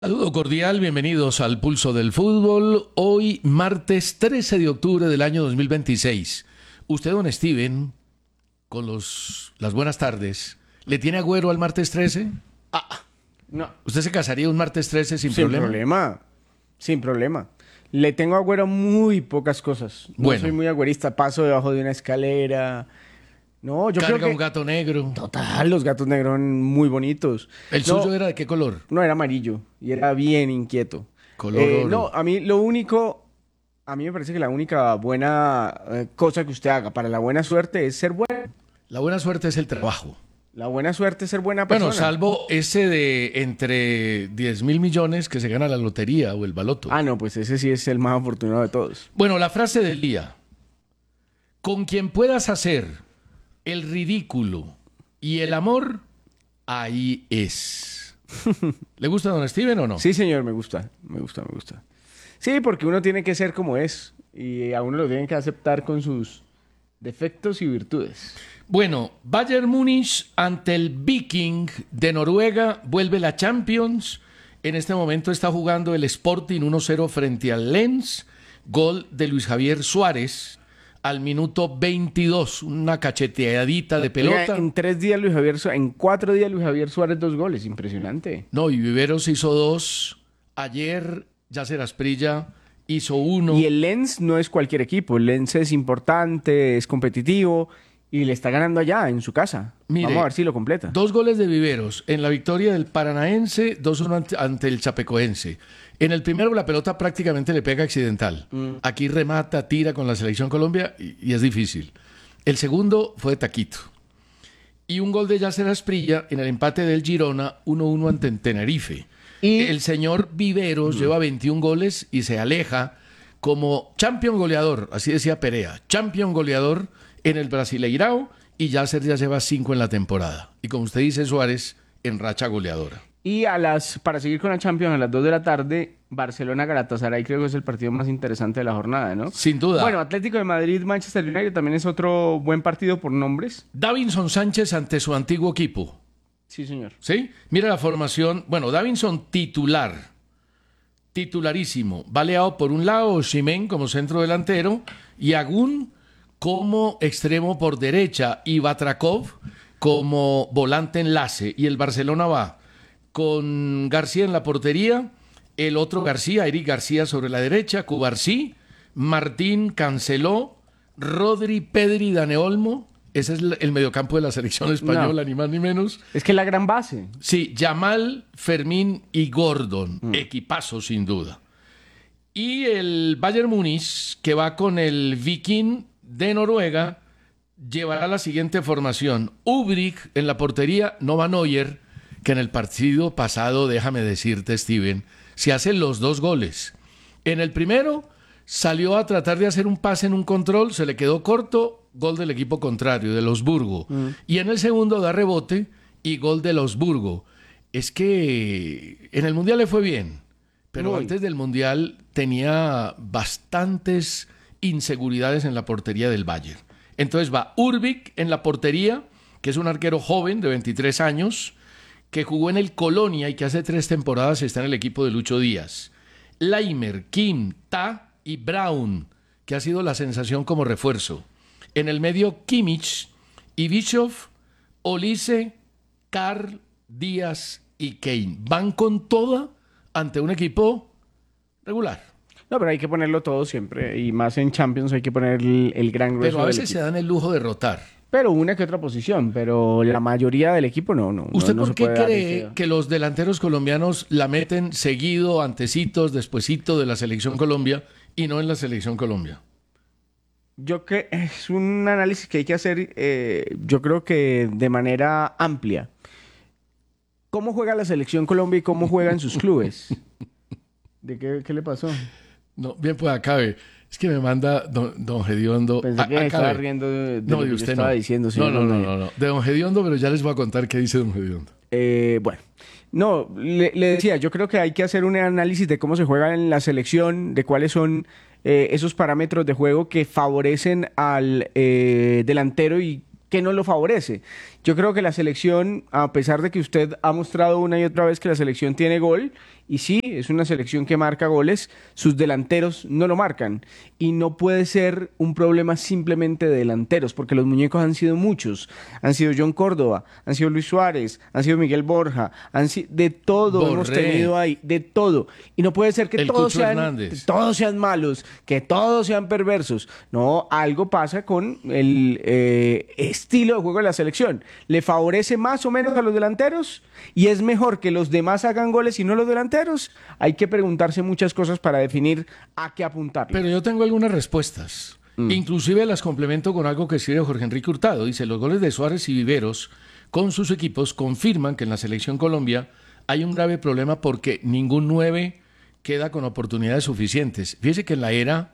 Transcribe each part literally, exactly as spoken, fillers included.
Saludo cordial, bienvenidos al Pulso del Fútbol. Hoy, martes trece de octubre del año dos mil veintiséis. Usted, don Steven, con los, las buenas tardes, ¿le tiene agüero al martes trece? Ah, no. ¿Usted se casaría un martes trece sin, Sin problema? problema. Sin problema. Le tengo agüero a muy pocas cosas. No Bueno. soy muy agüerista. Paso debajo de una escalera. No, yo Carga creo que... un gato negro. Total, los gatos negros son muy bonitos. ¿El No, suyo era de qué color? no, era amarillo. Y era bien inquieto. Color Eh, oro. no, a mí lo único... A mí me parece que la única buena eh, cosa que usted haga para la buena suerte es ser bueno. La buena suerte es el trabajo. La buena suerte es ser buena persona. Bueno, salvo ese de entre diez mil millones que se gana la lotería o el baloto. Ah, no, pues ese sí es el más afortunado de todos. Bueno, la frase del día. Con quien puedas hacer el ridículo y el amor, ahí es. ¿Le gusta don Steven o no? Sí, señor, me gusta, me gusta, me gusta. Sí, porque uno tiene que ser como es y a uno lo tienen que aceptar con sus defectos y virtudes. Bueno, Bayern Múnich ante el Viking de Noruega vuelve la Champions. En este momento está jugando el Sporting uno cero frente al Lens. Gol de Luis Javier Suárez al minuto veintidós. Una cacheteadita de pelota. Oiga, en tres días Luis Javier, Su- en cuatro días Luis Javier Suárez dos goles, impresionante. No, y Viveros hizo dos. Ayer Yacer Asprilla hizo uno. Y el Lens no es cualquier equipo, el Lens es importante, es competitivo y le está ganando allá en su casa. Mire, Vamos a ver si lo completa. Dos goles de Viveros en la victoria del Paranaense, dos uno ante, ante el Chapecoense. En el primero la pelota prácticamente le pega accidental. Mm. Aquí remata, tira con la Selección Colombia y, y es difícil. El segundo fue de taquito. Y un gol de Yacer Asprilla en el empate del Girona uno uno ante Tenerife. Y- El señor Viveros lleva veintiún goles y se aleja como champion goleador, así decía Perea, champion goleador en el Brasileirao, y Yacer ya lleva cinco en la temporada. Y como usted dice, Suárez en racha goleadora. Y a las, para seguir con la Champions, a las dos de la tarde, Barcelona-Galatasaray creo que es el partido más interesante de la jornada, ¿no? Sin duda. Bueno, Atlético de Madrid, Manchester United también es otro buen partido por nombres. Davinson Sánchez ante su antiguo equipo. Sí, señor. ¿Sí? Mira la formación. Bueno, Davinson titular. Titularísimo. Baleado por un lado, Osimhen como centro delantero y Agún como extremo por derecha y Batrakov como volante enlace. Y el Barcelona va con García en la portería, el otro García, Eric García sobre la derecha, Cubarsí, Martín, Canceló, Rodri, Pedri, Dani Olmo. Ese es el el mediocampo de la selección española, No. ni más ni menos. Es que es la gran base. Sí, Yamal, Fermín y Gordon. Equipazo, sin duda. Y el Bayern Múnich, que va con el Viking de Noruega, llevará la siguiente formación. Ubrick en la portería, no va Neuer, que en el partido pasado, déjame decirte, Steven, se hacen los dos goles. En el primero salió a tratar de hacer un pase en un control, se le quedó corto, gol del equipo contrario, de los Burgo. Mm. Y en el segundo da rebote y gol de los Burgo. Es que en el Mundial le fue bien, pero Muy. antes del Mundial tenía bastantes inseguridades en la portería del Bayern. Entonces va Urbik en la portería, que es un arquero joven de veintitrés años, que jugó en el Colonia y que hace tres temporadas está en el equipo de Lucho Díaz. Leimer, Kim, Ta y Brown, que ha sido la sensación como refuerzo. En el medio, Kimmich y Bischoff, Olise, Carl, Díaz y Kane. Van con toda ante un equipo regular. No, pero hay que ponerlo todo siempre. Y más en Champions hay que poner el, el gran grueso Pero a del veces se equipo. dan el lujo de rotar. Pero una que otra posición. Pero la mayoría del equipo no. no ¿Usted no, no por se qué puede dar cree ese- que los delanteros colombianos la meten seguido, antecitos, despuesito de la Selección Colombia y no en la Selección Colombia? Yo que es un análisis que hay que hacer, eh, yo creo que de manera amplia. ¿Cómo juega la selección Colombia y cómo juegan sus clubes? ¿De qué, qué le pasó? No, bien, pues acabe. Es que me manda don, don Gediondo. Pensé A- que estaba acabe. riendo de, de No, lo de que yo usted estaba no. diciendo. No, señor no, no, Ronald. no, no. De don Gediondo, pero ya les voy a contar qué dice don Gediondo. Eh, bueno, no, le, le decía, yo creo que hay que hacer un análisis de cómo se juega en la selección, de cuáles son eh, esos parámetros de juego que favorecen al eh, delantero y que no lo favorece. Yo creo que la selección, a pesar de que usted ha mostrado una y otra vez que la selección tiene gol, y sí, es una selección que marca goles, sus delanteros no lo marcan. Y no puede ser un problema simplemente de delanteros, porque los muñecos han sido muchos. Han sido John Córdoba, han sido Luis Suárez, han sido Miguel Borja, han sido, de todo Borré. hemos tenido ahí, de todo. Y no puede ser que El todos Cucho sean, Hernández. todos sean malos, que todos sean perversos. No, algo pasa con el eh, estilo de juego de la selección. ¿Le favorece más o menos a los delanteros? ¿Y es mejor que los demás hagan goles y no los delanteros? Hay que preguntarse muchas cosas para definir a qué apuntar. Pero yo tengo algunas respuestas. Mm. Inclusive las complemento con algo que escribe Jorge Enrique Hurtado. Dice, los goles de Suárez y Viveros con sus equipos confirman que en la selección Colombia hay un grave problema porque ningún nueve queda con oportunidades suficientes. Fíjese que en la era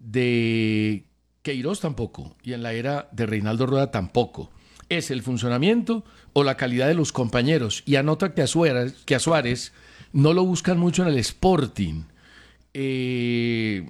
de Queiroz tampoco y en la era de Reinaldo Rueda tampoco. Es el funcionamiento o la calidad de los compañeros. Y anota que a Suárez, que a Suárez no lo buscan mucho en el Sporting. Eh,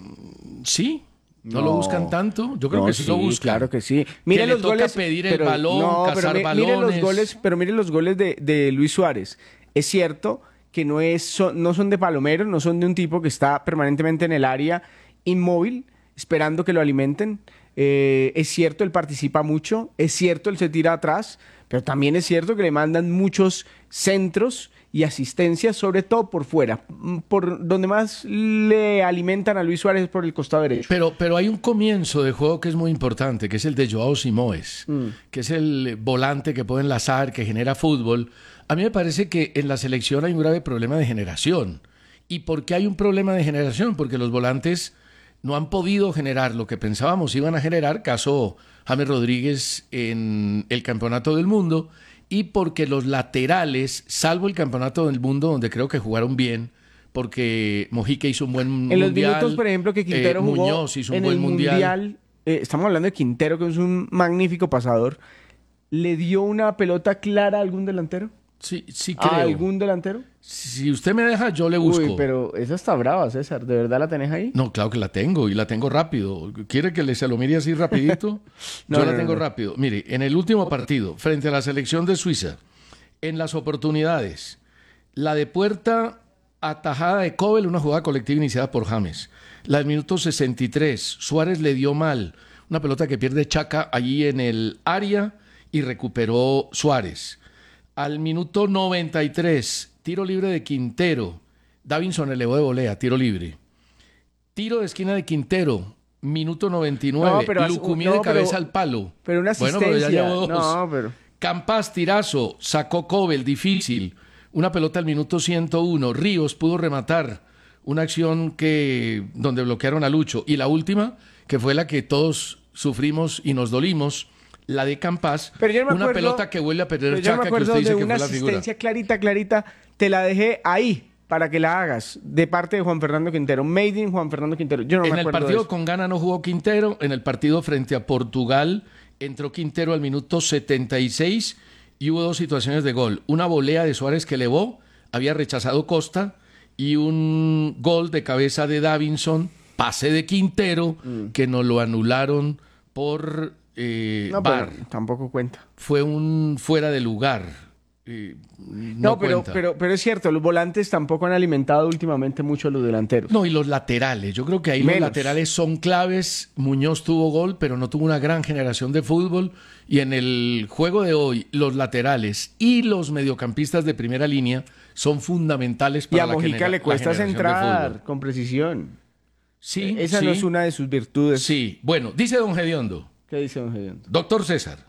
sí, no, no lo buscan tanto. Yo creo no, que sí, sí lo buscan. Claro que sí. Mire que los le toca goles, pedir pero, el balón, no, cazar pero, balones. Mire los goles, pero mire los goles de, de Luis Suárez. Es cierto que no, es, son, no son de palomero, no son de un tipo que está permanentemente en el área inmóvil, esperando que lo alimenten. Eh, es cierto, él participa mucho. Es cierto, él se tira atrás. Pero también es cierto que le mandan muchos centros y asistencias, sobre todo por fuera. Por donde más le alimentan a Luis Suárez es por el costado derecho. Pero, pero hay un comienzo de juego que es muy importante, que es el de Joao Simões, mm. que es el volante que puede enlazar, que genera fútbol. A mí me parece que en la selección hay un grave problema de generación. ¿Y por qué hay un problema de generación? Porque los volantes no han podido generar lo que pensábamos iban a generar, caso James Rodríguez en el Campeonato del Mundo, y porque los laterales, salvo el Campeonato del Mundo, donde creo que jugaron bien, porque Mojica hizo un buen en mundial. En los minutos, por ejemplo, que Quintero eh, jugó Muñoz hizo un en buen el mundial. mundial eh, estamos hablando de Quintero, que es un magnífico pasador. ¿Le dio una pelota clara a algún delantero? Sí, sí creo. ¿A algún delantero? Si usted me deja, yo le busco. Uy, pero esa está brava, César. ¿De verdad la tenés ahí? No, claro que la tengo y la tengo rápido. ¿Quiere que le se lo mire así rapidito? no, yo no, la tengo no. rápido. Mire, en el último partido, frente a la selección de Suiza, en las oportunidades, la de puerta atajada de Kobel, una jugada colectiva iniciada por James. La del minuto sesenta y tres, Suárez le dio mal. Una pelota que pierde Chaca allí en el área y recuperó Suárez. Al minuto noventa y tres, tiro libre de Quintero. Davinson elevó de volea, tiro libre. Tiro de esquina de Quintero, minuto noventa y nueve. No, pero Lucumí no, de cabeza pero, al palo. Pero una asistencia. Bueno, pero ya llevó dos. No, pero... Campas, tirazo, sacó Kobel, difícil. Una pelota al minuto ciento uno. Ríos pudo rematar. Una acción que donde bloquearon a Lucho. Y la última, que fue la que todos sufrimos y nos dolimos, la de Campas, pero yo no me una acuerdo, pelota que vuelve a perder pero yo Chaca, no me acuerdo que usted dice de que una fue la figura. asistencia clarita, clarita, te la dejé ahí para que la hagas, de parte de Juan Fernando Quintero. Made in Juan Fernando Quintero. Yo no en me el acuerdo partido de eso. con Ghana no jugó Quintero, en el partido frente a Portugal entró Quintero al minuto setenta y seis y hubo dos situaciones de gol. Una volea de Suárez que elevó, había rechazado Costa, y un gol de cabeza de Davinson, pase de Quintero, mm. que nos lo anularon por eh, no, V A R. Tampoco cuenta. Fue un fuera de lugar. Eh, no, no pero, pero, pero es cierto, los volantes tampoco han alimentado últimamente mucho a los delanteros. No, y los laterales. Yo creo que ahí Menos. los laterales son claves. Muñoz tuvo gol, pero no tuvo una gran generación de fútbol. Y en el juego de hoy, los laterales y los mediocampistas de primera línea son fundamentales para y a la Mojica genera- le cuesta la generación de centrar fútbol. con precisión. Sí, Esa sí, no es una de sus virtudes. Sí, bueno, dice don Gediondo. ¿Qué dice don Gediondo? Doctor César,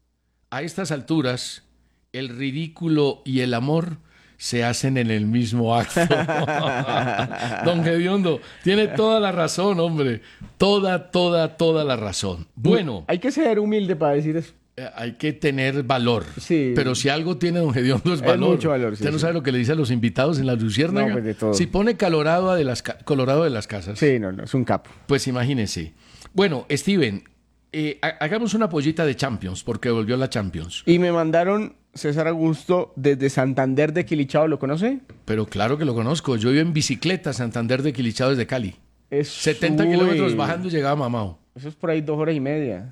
a estas alturas, el ridículo y el amor se hacen en el mismo acto. Don Gediondo, tiene toda la razón, hombre. Toda, toda, toda la razón. Bueno. Hay que ser humilde para decir eso. Eh, hay que tener valor. Sí. Pero si algo tiene don Gediondo es Es valor. mucho valor, sí, Usted no sí. sabe lo que le dice a los invitados en la Luciérnaga. No, pues de todo. Si pone Colorado de las, ca- Colorado de las casas. Sí, no, no, es un capo. Pues imagínese. Bueno, Steven, eh, ha- hagamos una pollita de Champions, porque volvió la Champions. Y me mandaron César Augusto desde Santander de Quilichao, ¿lo conoce? Pero claro que lo conozco. Yo iba en bicicleta a Santander de Quilichao desde Cali. Es setenta uy, kilómetros bajando y llegaba a Mamao. Eso es por ahí dos horas y media.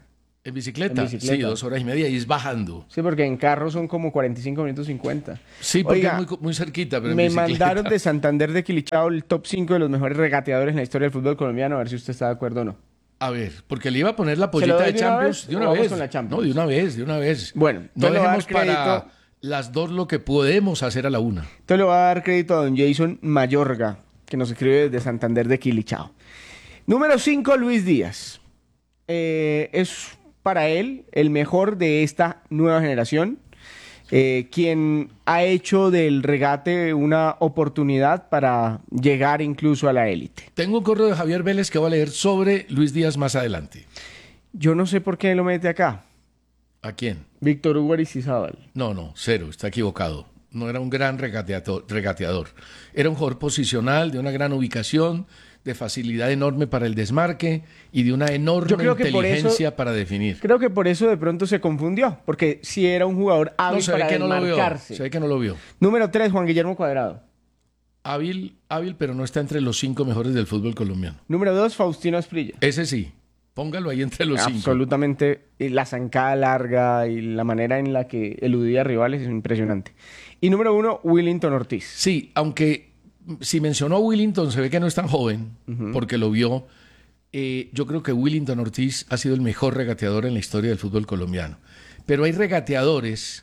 ¿En bicicleta? En bicicleta. Sí, dos horas y media y es bajando. Sí, porque en carro son como cuarenta y cinco minutos cincuenta. Sí, porque Oiga, es muy, muy cerquita, pero en me bicicleta. mandaron de Santander de Quilichao el top cinco de los mejores regateadores en la historia del fútbol colombiano, a ver si usted está de acuerdo o no. A ver, porque le iba a poner la ¿Se lo pollita doy de de una Champions vez de o una vamos vez. con la Champions? No, de una vez, de una vez. Bueno, no entonces le voy a dar dejemos para crédito- las dos lo que podemos hacer a la una. Entonces le voy a dar crédito a don Jason Mayorga, que nos escribe desde Santander de Quilichao. Número cinco, Luis Díaz. Eh, es para él el mejor de esta nueva generación, eh, quien ha hecho del regate una oportunidad para llegar incluso a la élite. Tengo un correo de Javier Vélez que voy a leer sobre Luis Díaz más adelante. Yo no sé por qué lo mete acá. ¿A quién? Víctor Hugo Aristizábal. No, no, cero, está equivocado. No era un gran regateato- regateador. Era un jugador posicional, de una gran ubicación, de facilidad enorme para el desmarque y de una enorme Yo creo que por inteligencia eso- para definir. Creo que por eso de pronto se confundió, porque si era un jugador hábil No, se ve para que no lo vio. desmarcarse. Se ve que no lo vio. Número tres, Juan Guillermo Cuadrado. Hábil, hábil, pero no está entre los cinco mejores del fútbol colombiano. Número dos, Faustino Asprilla. Ese sí. Póngalo ahí entre los cinco. Absolutamente. Y la zancada larga y la manera en la que eludía a rivales es impresionante. Y número uno, Willington Ortiz. Sí, aunque si mencionó a Willington, se ve que no es tan joven, porque lo vio. Eh, yo creo que Willington Ortiz ha sido el mejor regateador en la historia del fútbol colombiano. Pero hay regateadores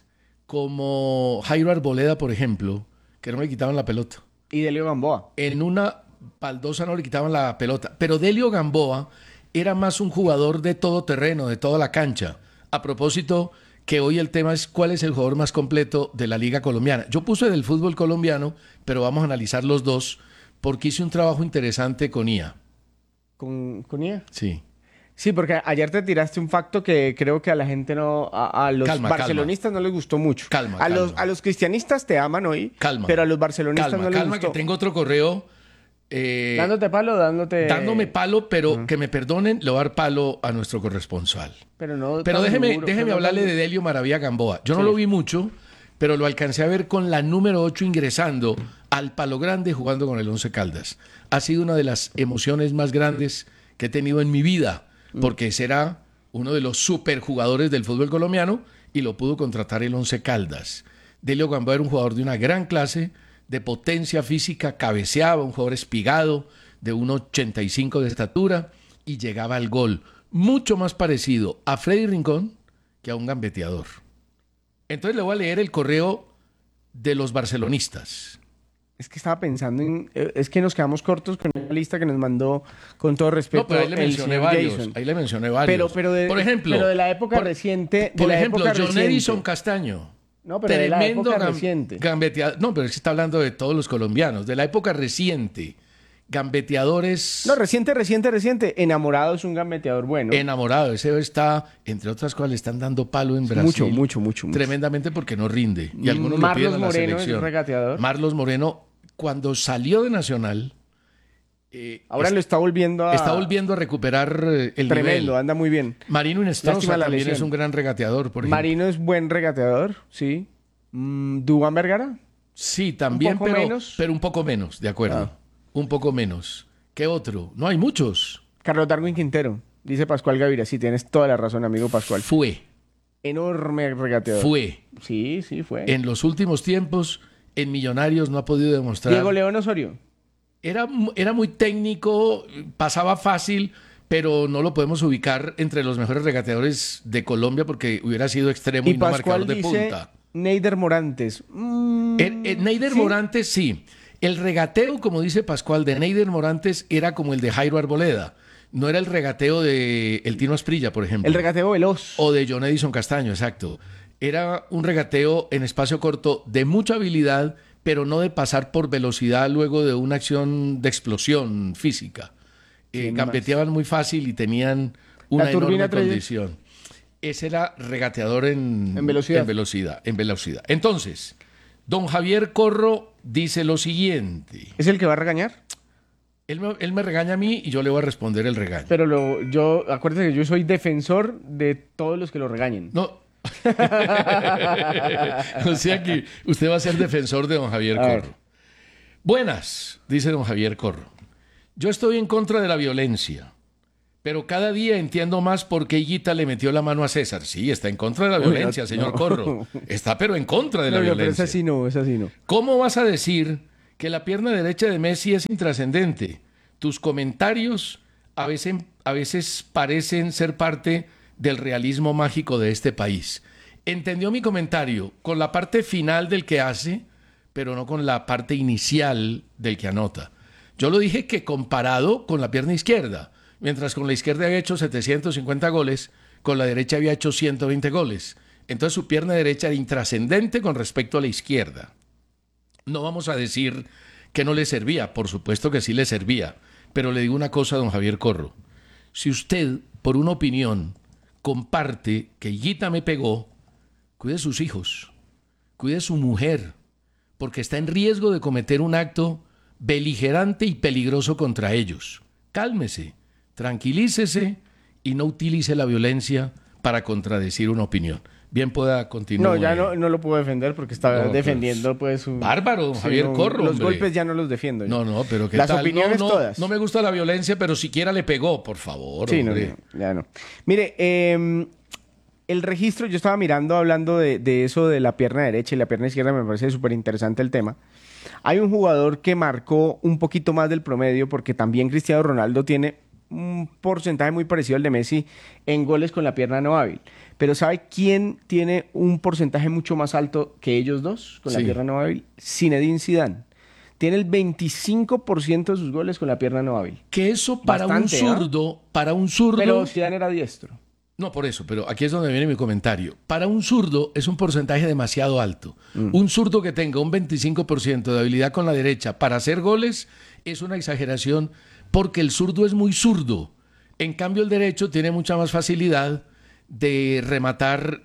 como Jairo Arboleda, por ejemplo, que no le quitaban la pelota. Y Delio Gamboa. En una baldosa no le quitaban la pelota. Pero Delio Gamboa era más un jugador de todo terreno, de toda la cancha. A propósito, que hoy el tema es cuál es el jugador más completo de la Liga Colombiana. Yo puse del fútbol colombiano, pero vamos a analizar los dos, porque hice un trabajo interesante con I A. ¿Con, con I A? Sí. Sí, porque ayer te tiraste un facto que creo que a la gente no, a, a los Calma, barcelonistas no les gustó mucho. Calma, a los calma. a los cristianistas te aman hoy, Calma. pero a los barcelonistas Calma, no les calma, gustó. que tengo otro correo. eh, Dándote palo, dándote. dándome palo, pero que me perdonen, le voy a dar palo a nuestro corresponsal. Pero no. Pero tan déjeme, seguro, déjeme pero no hablarle tan- de Delio Maravilla Gamboa. Yo no Sí. lo vi mucho, pero lo alcancé a ver con la número ocho ingresando al Palo Grande jugando con el Once Caldas. Ha sido una de las emociones más grandes que he tenido en mi vida, porque será uno de los superjugadores del fútbol colombiano y lo pudo contratar el Once Caldas. Delio Gamboa era un jugador de una gran clase, de potencia física, cabeceaba, un jugador espigado, de uno ochenta y cinco de estatura y llegaba al gol. Mucho más parecido a Freddy Rincón que a un gambeteador. Entonces le voy a leer el correo de los barcelonistas. Es que estaba pensando en. eh, Es que nos quedamos cortos con la lista que nos mandó, con todo respeto. No, pero ahí le el mencioné señor varios. Jason. Ahí le mencioné varios. Pero, pero de, por ejemplo, pero de la época por, reciente. De por la ejemplo, época John reciente. Edison Castaño. No, pero de la Tremendo época gam- reciente. gambeteador. No, pero es que está hablando de todos los colombianos. De la época reciente. Gambeteadores. No, reciente, reciente, reciente. Enamorado es un gambeteador bueno. Enamorado. Ese está, entre otras cosas, le están dando palo en Brasil. Mucho, mucho, mucho, mucho. Tremendamente porque no rinde. Y algunos Marlos lo piden a la Moreno es selección. un regateador. Marlos Moreno, cuando salió de Nacional, eh, Ahora es- lo está volviendo a. está volviendo a recuperar eh, el Tremendo, nivel. anda muy bien. Marino Inestrosa Lástima la también lesión. es un gran regateador, por ejemplo. Marino es buen regateador, sí. Mm, Duván Vergara. Sí, también, poco pero, menos. pero un poco menos, de acuerdo. Ah. Un poco menos. ¿Qué otro? No hay muchos. Carlos Darwin Quintero. Dice Pascual Gaviria. Sí, tienes toda la razón, amigo Pascual. Fue, Enorme regateador. fue. Sí, sí, fue. En los últimos tiempos, en Millonarios no ha podido demostrar. Diego León Osorio. Era, mu- era muy técnico, pasaba fácil, pero no lo podemos ubicar entre los mejores regateadores de Colombia porque hubiera sido extremo y, Y no Pascual marcador de dice punta. Neider Morantes. Mm, El, el Neider ¿sí? Morantes, sí. El regateo, como dice Pascual, de Neider Morantes era como el de Jairo Arboleda. No era el regateo de El Tino Asprilla, por ejemplo. El regateo veloz. O de John Edison Castaño, exacto. Era un regateo en espacio corto de mucha habilidad, pero no de pasar por velocidad luego de una acción de explosión física. Eh, ¿Quién más? gambeteaban muy fácil y tenían una La turbina enorme Treyes. condición. Ese era regateador en, En velocidad. En velocidad, en velocidad. Entonces, don Javier Corro dice lo siguiente. ¿Es el que va a regañar? Él me, él me regaña a mí y yo le voy a responder el regaño. Pero lo, yo, acuérdate que yo soy defensor de todos los que lo regañen. No. O sea que usted va a ser defensor de don Javier A ver. Corro. Buenas, dice don Javier Corro. Yo estoy en contra de la violencia, Pero cada día entiendo más por qué Higuita le metió la mano a César. Sí, está en contra de la violencia, no, señor no. Corro. Está pero en contra de la No, no, pero violencia. es así no, es así no. ¿Cómo vas a decir que la pierna derecha de Messi es intrascendente? Tus comentarios a veces, a veces parecen ser parte del realismo mágico de este país. Entendió mi comentario con la parte final del que hace, pero no con la parte inicial del que anota. Yo lo dije que comparado con la pierna izquierda, mientras con la izquierda había hecho setecientos cincuenta goles, con la derecha había hecho ciento veinte goles. Entonces su pierna derecha era intrascendente con respecto a la izquierda. No vamos a decir que no le servía, por supuesto que sí le servía, pero le digo una cosa a don Javier Corro. Si usted, por una opinión, comparte que Higuita me pegó, cuide sus hijos, cuide su mujer, porque está en riesgo de cometer un acto beligerante y peligroso contra ellos. Cálmese, tranquilícese y no utilice la violencia para contradecir una opinión. Bien pueda continuar. No, ya no, no lo puedo defender porque está No, defendiendo pues su... Bárbaro, Sí, Javier no, Corro, Los hombre. golpes ya no los defiendo. yo. No, no, pero ¿qué Las tal? opiniones no, no, todas. no me gusta la violencia, pero siquiera le pegó, por favor, Sí, no, hombre. no, ya no. Mire, eh, el registro, yo estaba mirando, hablando de, de eso de la pierna derecha y la pierna izquierda, me parece súper interesante el tema. Hay un jugador que marcó un poquito más del promedio porque también Cristiano Ronaldo tiene un porcentaje muy parecido al de Messi en goles con la pierna no hábil. Pero ¿sabe quién tiene un porcentaje mucho más alto que ellos dos con la Sí. pierna no hábil? Zinedine Zidane. Tiene el veinticinco por ciento de sus goles con la pierna no hábil. Que eso para Bastante, un ¿ah? zurdo, para un zurdo... Pero Zidane era diestro. No, por eso, pero aquí es donde viene mi comentario. Para un zurdo es un porcentaje demasiado alto. Mm. Un zurdo que tenga un veinticinco por ciento de habilidad con la derecha para hacer goles es una exageración porque el zurdo es muy zurdo. En cambio, el derecho tiene mucha más facilidad de rematar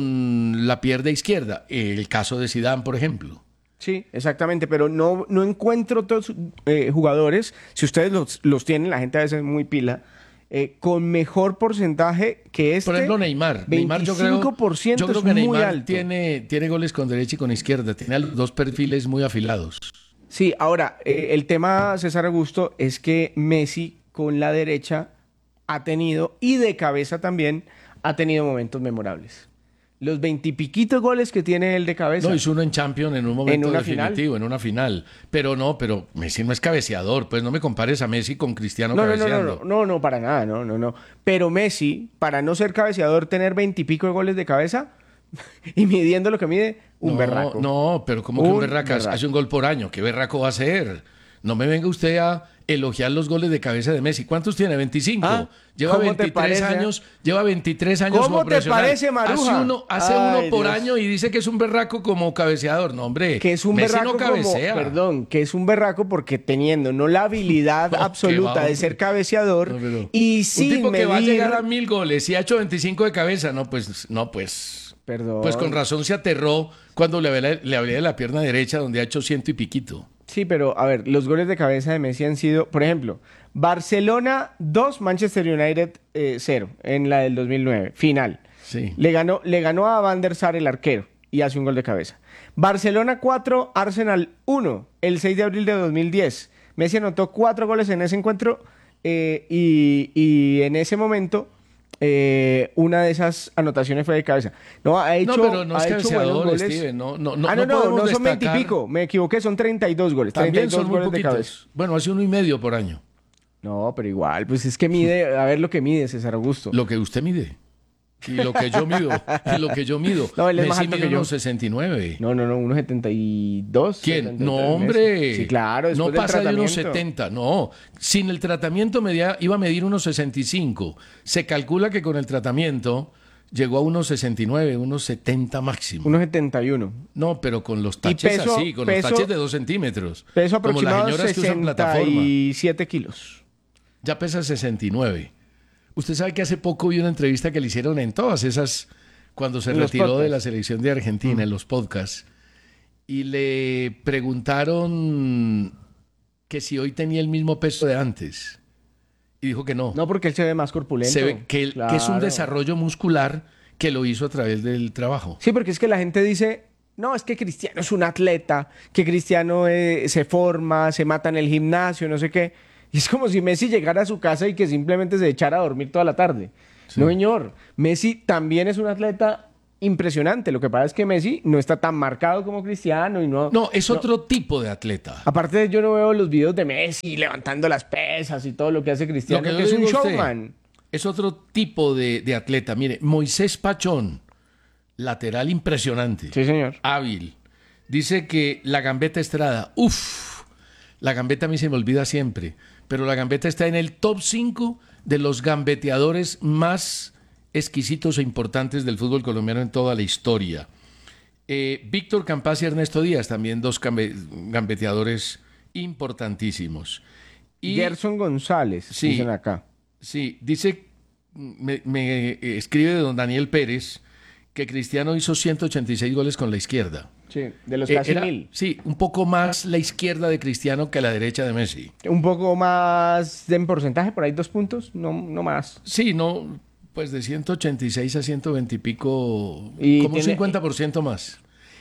con la pierna izquierda. El caso de Zidane, por ejemplo. Sí, exactamente, pero no, no encuentro otros eh, jugadores, si ustedes los, los tienen, la gente a veces es muy pila, eh, con mejor porcentaje que este. Por ejemplo, Neymar. Neymar yo creo, veinticinco por ciento yo creo es que muy Neymar alto. tiene, tiene goles con derecha y con izquierda. Tiene los dos perfiles muy afilados. Sí, ahora, eh, el tema, César Augusto, es que Messi con la derecha ha tenido, y de cabeza también, ha tenido momentos memorables. Los veintipiquitos goles que tiene él de cabeza. No, hizo uno en Champions en un momento ¿En una definitivo, final? en una final. Pero no, pero Messi no es cabeceador. Pues no me compares a Messi con Cristiano No, no, no, cabeceando. no, no, no, para nada, no, no, no. Pero Messi, para no ser cabeceador, tener veintipico de goles de cabeza y midiendo lo que mide, un no, berraco. No, pero ¿cómo que un, Un berraco? berraco. Hace un gol por año. ¿Qué berraco va a hacer? No me venga usted a elogiar los goles de cabeza de Messi. ¿Cuántos tiene? veinticinco. ¿Ah? Lleva ¿Cómo te veintitrés parece, años, lleva veintitrés años ¿Cómo como te profesional. parece, Maruja? Hace uno, hace Ay, uno por Dios. año y dice que es un berraco como cabeceador. No, hombre. Que es un Messi berraco no cabecea. como, perdón, que es un berraco porque teniendo no la habilidad No, qué absoluta va, de ser hombre. cabeceador No, pero y un sin tipo que va a medir- llegar a mil goles y ha hecho veinticinco de cabeza, no, pues, no, pues, Perdón. pues con razón se aterró cuando le hablé, le hablé de la pierna derecha donde ha hecho ciento y piquito. Sí, pero a ver, los goles de cabeza de Messi han sido, por ejemplo, Barcelona dos, Manchester United eh, cero en la del dos mil nueve, final. Sí. Le ganó, le ganó a Van der Sar el arquero y hace un gol de cabeza. Barcelona cuatro, Arsenal uno, el seis de abril de dos mil diez. Messi anotó cuatro goles en ese encuentro eh, y, y en ese momento eh, una de esas anotaciones fue de cabeza. No, ha hecho, No, pero no es ha hecho cabeceador, buenos goles. Steven. No, no, no, ah, no, no, podemos no son destacar- veintipico. Me equivoqué, son treinta y dos goles. También treinta y dos son muy goles de cabeza. poquitos. Bueno, hace uno y medio por año. No, pero igual, pues es que mide, a ver lo que mide César Augusto. Lo que usted mide. Y lo que yo mido. Y lo que yo mido. No, él es más Messi alto mide que yo. unos sesenta y nueve. No, no, no, uno setenta y dos. ¿Quién? setenta y No, tres hombre. meses. Sí, claro, después no del pasa de unos tratamiento. setenta. No. Sin el tratamiento medía, iba a medir unos sesenta y cinco. Se calcula que con el tratamiento llegó a unos sesenta y nueve, unos setenta máximo. uno setenta y uno. No, pero con los taches peso- así, con peso- los taches de dos centímetros. Peso Como las aproximado señoras que usan sesenta plataforma. y siete kilos. Ya pesa sesenta y nueve. Usted sabe que hace poco vi una entrevista que le hicieron en todas esas, cuando se En los retiró de podcasts. la selección de Argentina, Mm. en los podcasts, y le preguntaron que si hoy tenía el mismo peso de antes. Y dijo que no. No, porque él se ve más corpulento. se ve que, que es un Claro. desarrollo muscular que lo hizo a través del trabajo. Sí, porque es que la gente dice, no, es que Cristiano es un atleta, que Cristiano eh, se forma, se mata en el gimnasio, no sé qué. Y es como si Messi llegara a su casa y que simplemente se echara a dormir toda la tarde. Sí. No, señor. Messi también es un atleta impresionante. Lo que pasa es que Messi no está tan marcado como Cristiano y no... No, es no. otro tipo de atleta. Aparte, yo no veo los videos de Messi levantando las pesas y todo lo que hace Cristiano, que, que es un usted, showman. Es otro tipo de, de atleta. Mire, Moisés Pachón, lateral impresionante. Sí, señor. Hábil. Dice que la Gambetta Estrada, uff, la Gambetta a mí se me olvida siempre, pero la Gambetta está en el top cinco de los gambeteadores más exquisitos e importantes del fútbol colombiano en toda la historia. Eh, Víctor Campás y Ernesto Díaz, también dos gambe gambeteadores importantísimos. Y Gerson González, sí, dicen acá. Sí, dice, me, me escribe don Daniel Pérez que Cristiano hizo ciento ochenta y seis goles con la izquierda. Sí, de los casi eh, era, mil. Sí, un poco más la izquierda de Cristiano que la derecha de Messi. Un poco más en porcentaje, por ahí dos puntos, no, no más. Sí, no, pues de ciento ochenta y seis a ciento veinte y pico, y como tiene, un cincuenta por ciento más.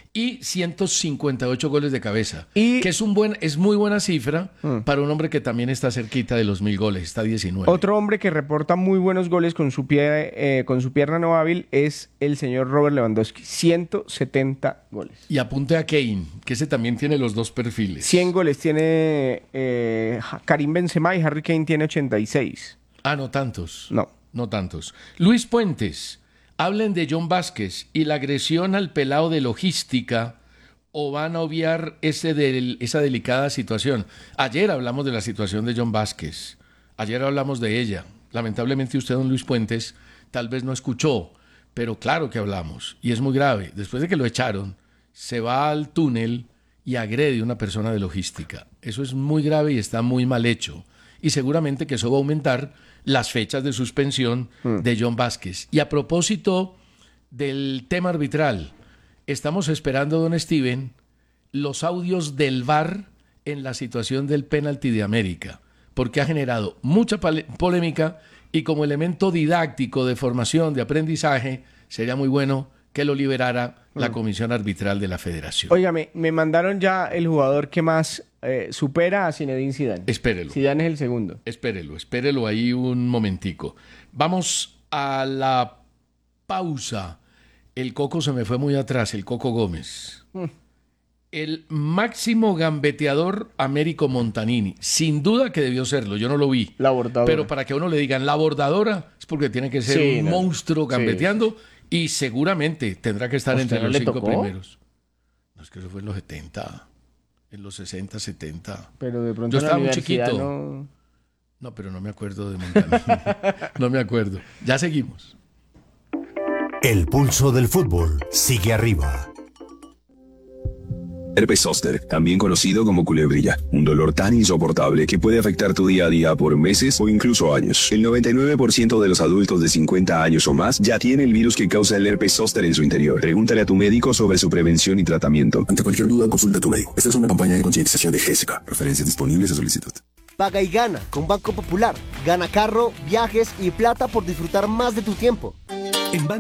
Y ciento cincuenta y ocho goles de cabeza, y, que es, un buen, es muy buena cifra hmm. para un hombre que también está cerquita de los mil goles, está diecinueve. Otro hombre que reporta muy buenos goles con su, pie, eh, con su pierna no hábil es el señor Robert Lewandowski, ciento setenta goles. Y apunte a Kane, que ese también tiene los dos perfiles. cien goles tiene eh, Karim Benzema y Harry Kane tiene ochenta y seis. Ah, no tantos. No. No tantos. Luis Puentes. Hablen de John Vázquez y la agresión al pelado de logística o van a obviar ese del, esa delicada situación. Ayer hablamos de la situación de John Vázquez. Ayer hablamos de ella. Lamentablemente usted, don Luis Puentes, tal vez no escuchó, pero claro que hablamos. Y es muy grave. Después de que lo echaron, se va al túnel y agrede a una persona de logística. Eso es muy grave y está muy mal hecho. Y seguramente que eso va a aumentar las fechas de suspensión mm. de John Vázquez. Y a propósito del tema arbitral, estamos esperando, don Steven, los audios del V A R en la situación del penalti de América, porque ha generado mucha polémica y como elemento didáctico de formación, de aprendizaje, sería muy bueno que lo liberara mm. la Comisión Arbitral de la Federación. Óigame, me mandaron ya el jugador que más eh, supera a Zinedine Zidane. Espérelo. Zidane es el segundo. Espérelo, espérelo ahí un momentico. Vamos a la pausa. El Coco se me fue muy atrás, el Coco Gómez. Mm. El máximo gambeteador Américo Montanini. Sin duda que debió serlo, yo no lo vi. La bordadora. Pero para que a uno le digan la bordadora, es porque tiene que ser sí, un no. monstruo gambeteando. Sí. Y seguramente tendrá que estar entre los cinco tocó? primeros. No, es que eso fue en los setenta, en los sesenta, setenta. Pero de pronto yo estaba en la muy chiquito. No... no, pero no me acuerdo de Montanini. No me acuerdo. Ya seguimos. El pulso del fútbol sigue arriba. Herpes zóster, también conocido como culebrilla, un dolor tan insoportable que puede afectar tu día a día por meses o incluso años. El noventa y nueve por ciento de los adultos de cincuenta años o más ya tiene el virus que causa el herpes zóster en su interior. Pregúntale a tu médico sobre su prevención y tratamiento. Ante cualquier duda, consulta a tu médico. Esta es una campaña de concientización de G S K. Referencias disponibles a solicitud. Paga y gana con Banco Popular. Gana carro, viajes y plata por disfrutar más de tu tiempo. En